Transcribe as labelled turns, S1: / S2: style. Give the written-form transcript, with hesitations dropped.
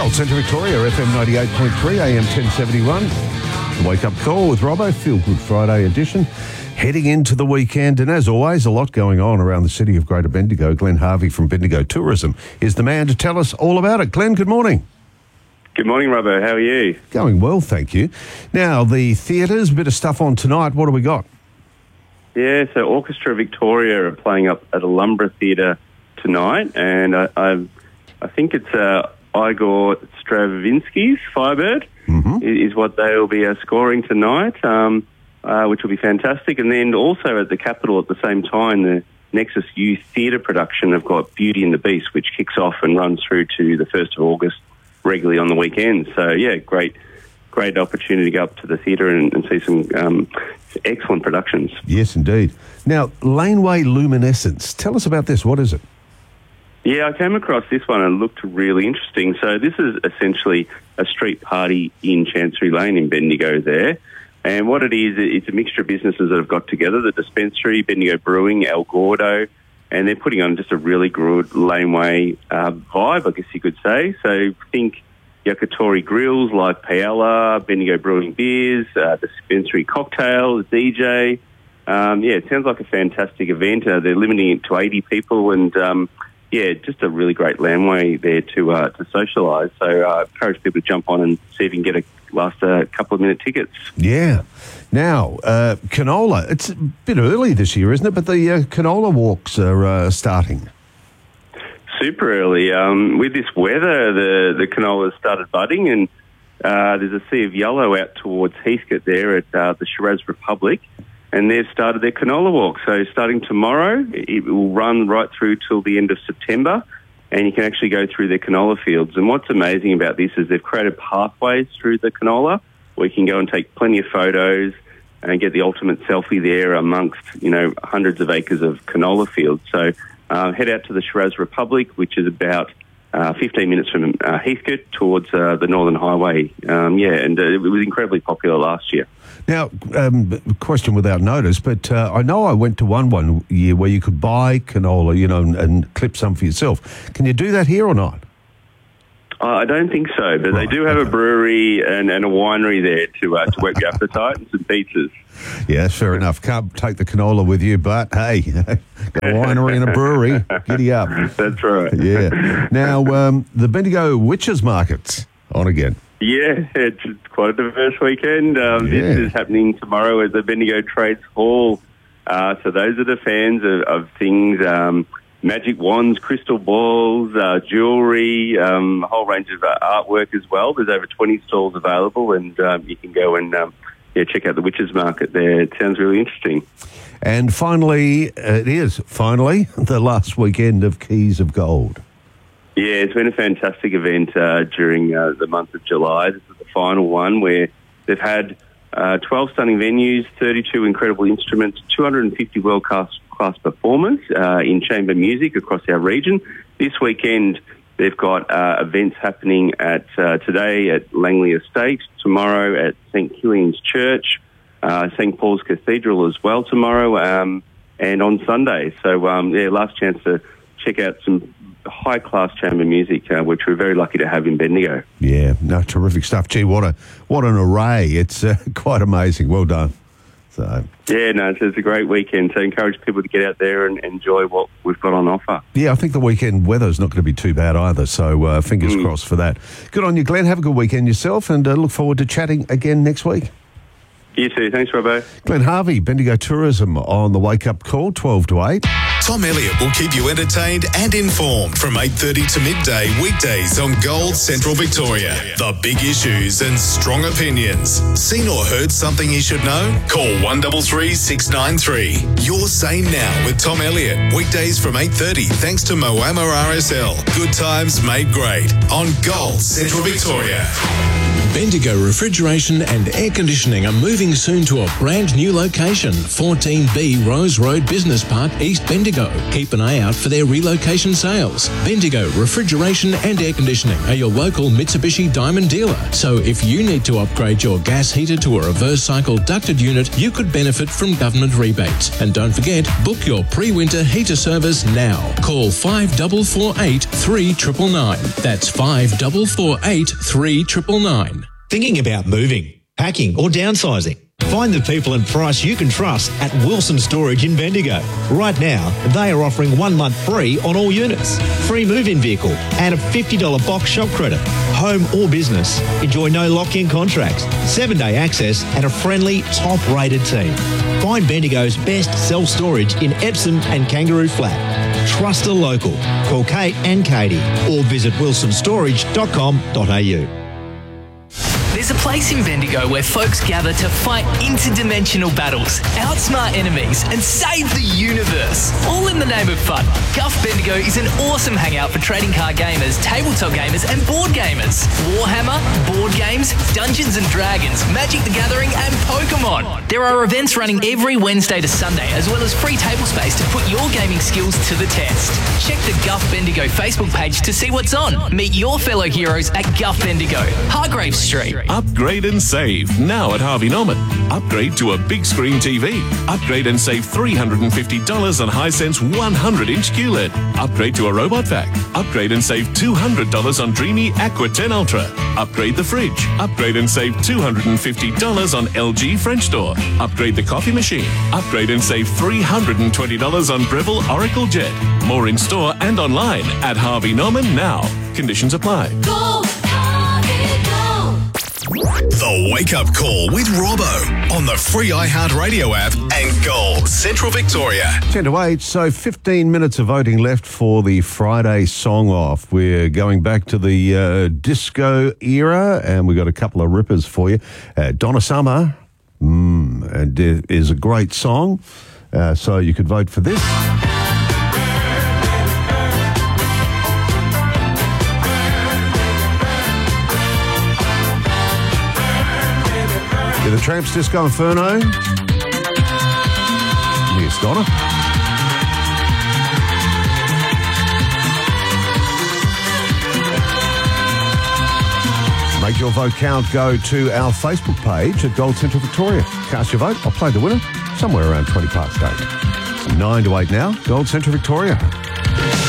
S1: Gold Central Victoria, FM 98.3, AM 1071. The Wake Up Call with Robbo, Feel Good Friday edition. Heading into the weekend, and as always, a lot going on around the city of Greater Bendigo. Glenn Harvey from Bendigo Tourism is the man to tell us all about it. Glenn, good morning.
S2: Good morning, Robbo. How are you?
S1: Going well, thank you. Now, the theatres, a bit of stuff on tonight. What do we got?
S2: Yeah, so Orchestra Victoria are playing up at Alumbra Theatre tonight, and I think it's Igor Stravinsky's Firebird is what they'll be scoring tonight, which will be fantastic. And then also at the Capitol at the same time, the Nexus Youth Theatre production have got Beauty and the Beast, which kicks off and runs through to the 1st of August regularly on the weekend. So, yeah, great opportunity to go up to the theatre and see some excellent productions.
S1: Yes, indeed. Now, Laneway Luminescence. Tell us about this. What is it?
S2: Yeah, I came across this one and it looked really interesting. So this is essentially a street party in Chancery Lane in Bendigo there. And what it is, it's a mixture of businesses that have got together, the Dispensary, Bendigo Brewing, El Gordo, and they're putting on just a really good laneway vibe, I guess you could say. So think Yakitori Grills, Live Paella, Bendigo Brewing Beers, Dispensary Cocktails, DJ. It sounds like a fantastic event. They're limiting it to 80 people and, just a really great laneway there to socialise. So I encourage people to jump on and see if you can get a last couple of minute tickets. Yeah.
S1: Now, canola, it's a bit early this year, isn't it? But the canola walks are starting.
S2: Super early. With this weather, the canola has started budding, and there's a sea of yellow out towards Heathcote there at the Shiraz Republic, and they've started their canola walk. So starting tomorrow, it will run right through till the end of September, and you can actually go through their canola fields. And what's amazing about this is they've created pathways through the canola where you can go and take plenty of photos and get the ultimate selfie there amongst, hundreds of acres of canola fields. So head out to the Shiraz Republic, which is about 15 minutes from Heathcote towards the Northern Highway. And it was incredibly popular last year.
S1: Now, question without notice, but I know I went to one year where you could buy canola, and clip some for yourself. Can you do that here or not?
S2: I don't think so, but they do have a brewery and a winery there to whet your appetite and some pizzas.
S1: Yeah, fair enough. Can't take the canola with you, but hey, got a winery and a brewery. Giddy up.
S2: That's right.
S1: Yeah. Now, the Bendigo Witches Market's on again.
S2: Yeah, it's quite a diverse weekend. This is happening tomorrow at the Bendigo Trades Hall. So those are the fans of things, magic wands, crystal balls, jewellery, a whole range of artwork as well. There's over 20 stalls available, and you can go and check out the Witches Market there. It sounds really interesting.
S1: And finally, the last weekend of Keys of Gold.
S2: Yeah, it's been a fantastic event during the month of July. This is the final one where they've had 12 stunning venues, 32 incredible instruments, 250 world-class performers in chamber music across our region. This weekend, they've got events happening today at Langley Estate, tomorrow at St Killian's Church, St Paul's Cathedral as well tomorrow, and on Sunday. So, last chance to check out some high-class chamber music, which we're very lucky to have in Bendigo. Yeah,
S1: no, terrific stuff. Gee, what an array. It's quite amazing. Well done. So
S2: it's a great weekend. So I encourage people to get out there and enjoy what we've got on offer.
S1: Yeah, I think the weekend weather's not going to be too bad either, so fingers crossed for that. Good on you, Glenn. Have a good weekend yourself, and look forward to chatting again next week.
S2: You too. Thanks, Robbo.
S1: Glenn Harvey, Bendigo Tourism on the Wake Up Call, 12 to 8.
S3: Tom Elliott will keep you entertained and informed from 8:30 to midday weekdays on Gold Central Victoria. The big issues and strong opinions. Seen or heard something you should know? Call 133 693. Your Say Now with Tom Elliott. Weekdays from 8:30 thanks to Moama RSL. Good times made great on Gold Central Victoria.
S4: Bendigo Refrigeration and Air Conditioning are moving soon to a brand new location, 14B Rose Road Business Park, East Bendigo. Keep an eye out for their relocation sales. Bendigo Refrigeration and Air Conditioning are your local Mitsubishi Diamond dealer. So if you need to upgrade your gas heater to a reverse cycle ducted unit, you could benefit from government rebates. And don't forget, book your pre-winter heater service now. Call 5448 3999. That's 5448 3999.
S5: Thinking about moving, packing or downsizing? Find the people and price you can trust at Wilson Storage in Bendigo. Right now, they are offering 1 month free on all units, free move-in vehicle and a $50 box shop credit. Home or business, enjoy no lock-in contracts, 7-day access and a friendly, top-rated team. Find Bendigo's best self-storage in Epsom and Kangaroo Flat. Trust a local. Call Kate and Katie or visit wilsonstorage.com.au.
S6: There's a place in Bendigo where folks gather to fight interdimensional battles, outsmart enemies, and save the universe, all in the name of fun. Guff Bendigo is an awesome hangout for trading card gamers, tabletop gamers, and board gamers. Warhammer, board games, Dungeons and Dragons, Magic the Gathering, and Pokemon. There are events running every Wednesday to Sunday, as well as free table space to put your gaming skills to the test. Check the Guff Bendigo Facebook page to see what's on. Meet your fellow heroes at Guff Bendigo, Hargrave Street.
S7: Upgrade and save now at Harvey Norman. Upgrade to a big screen TV. Upgrade and save $350 on Hisense 100-inch QLED. Upgrade to a robot vac. Upgrade and save $200 on Dreamy Aqua 10 Ultra. Upgrade the fridge. Upgrade and save $250 on LG French Door. Upgrade the coffee machine. Upgrade and save $320 on Breville Oracle Jet. More in store and online at Harvey Norman now. Conditions apply.
S3: The Wake Up Call with Robbo on the free iHeartRadio app and Gold Central Victoria.
S1: 10 to 8, so 15 minutes of voting left for the Friday Song Off. We're going back to the disco era, and we've got a couple of rippers for you. Donna Summer and is a great song, so you could vote for this. The Tramps Disco Inferno. Here's Donna. Make your vote count. Go to our Facebook page at Gold Central Victoria. Cast your vote. I'll play the winner somewhere around 20 past 8. 9 to 8 now. Gold Central Victoria.